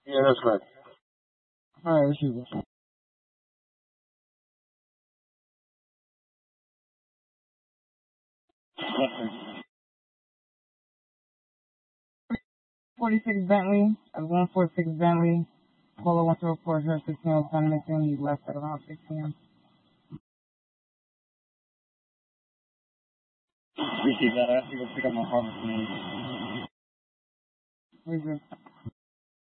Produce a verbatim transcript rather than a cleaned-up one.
Yeah, that's correct. Alright, let's shoot this. Yes, sir. forty-six Bentley, uh, one forty-six Bentley, Polo one zero four zero six zero, gone missing. He left at around six p m. Receive that. I have to go pick up my partner from me. Where's your